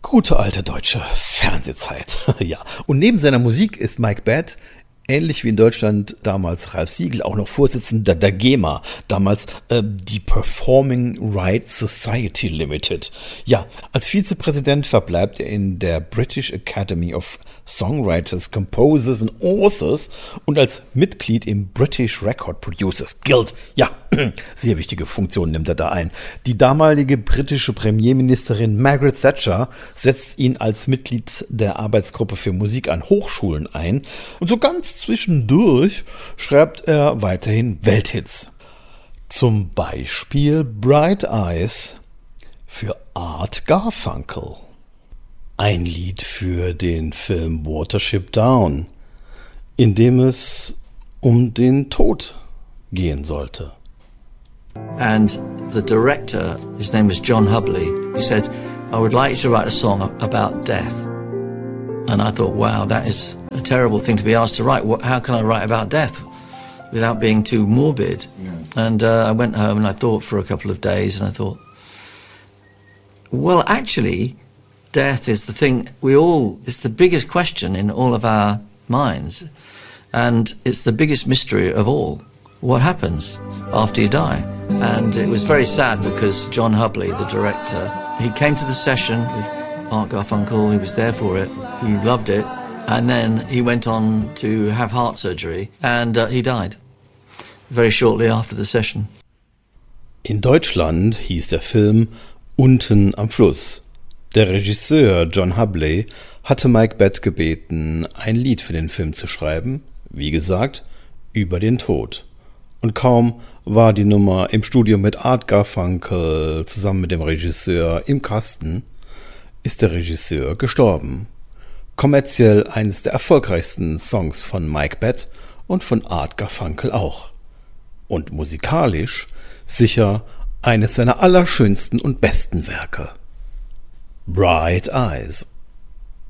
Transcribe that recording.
Gute alte deutsche Fernsehzeit. Ja. Und neben seiner Musik ist Mike Batt, ähnlich wie in Deutschland damals Ralf Siegel, auch noch Vorsitzender der GEMA, damals die Performing Rights Society Limited. Ja, als Vizepräsident verbleibt er in der British Academy of Songwriters, Composers and Authors und als Mitglied im British Record Producers Guild. Ja, sehr wichtige Funktion nimmt er da ein. Die damalige britische Premierministerin Margaret Thatcher setzt ihn als Mitglied der Arbeitsgruppe für Musik an Hochschulen ein und so ganz zwischendurch schreibt er weiterhin Welthits. Zum Beispiel Bright Eyes für Art Garfunkel. Ein Lied für den Film Watership Down, in dem es um den Tod gehen sollte. And the director, his name was John Hubley, he said, I would like you to write a song about death. And I thought, wow, that is a terrible thing to be asked to write. How can I write about death without being too morbid? Yeah. And I went home and I thought for a couple of days and I thought, well, actually, death is the thing it's the biggest question in all of our minds. And it's the biggest mystery of all. What happens after you die? And it was very sad because John Hubley, the director, he came to the session with Art Garfunkel, he was there for it, he loved it, and then he went on to have heart surgery and he died very shortly after the session. In Deutschland hieß der Film Unten am Fluss. Der Regisseur John Hubley hatte Mike Batt gebeten, ein Lied für den Film zu schreiben, wie gesagt, über den Tod. Und kaum war die Nummer im Studio mit Art Garfunkel zusammen mit dem Regisseur im Kasten, ist der Regisseur gestorben. Kommerziell eines der erfolgreichsten Songs von Mike Batt und von Art Garfunkel auch. Und musikalisch sicher eines seiner allerschönsten und besten Werke. Bright Eyes.